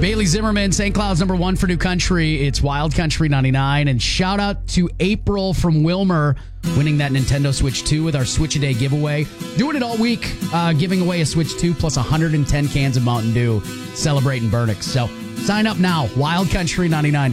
Bailey Zimmerman, St. Cloud's #1 for New Country. It's Wild Country 99. And shout out to April from Wilmer winning that Nintendo Switch 2 with our Switch a Day giveaway. Doing it all week, giving away a Switch 2 plus 110 cans of Mountain Dew, celebrating Burnix. So sign up now, Wild Country 99.